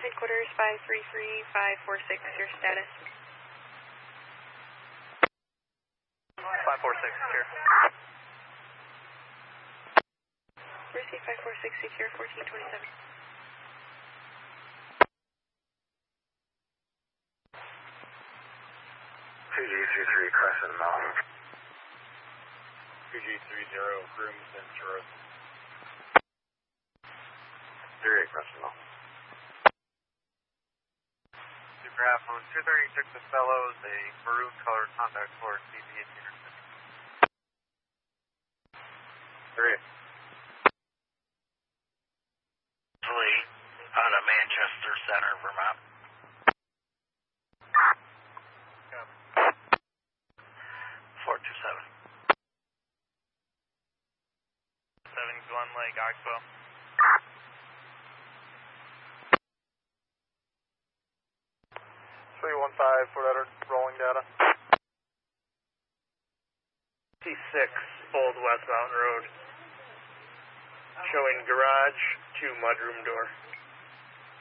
Headquarters 533546, your status. 546, secure. Receive 546, secure 1427. PG-33 Crescent Mountain. PG-30 Grooms and Churros. 38 Crescent Mountain. Super half on 236 Fellows, a maroon colored Honda Accord CB at the intersection. 3. Out of Manchester Center, Vermont. 427. 7 Glen Lake, Oxbow. 315, Fort Edward, rolling data. T6, Old West Mountain Road. Showing garage to mudroom door.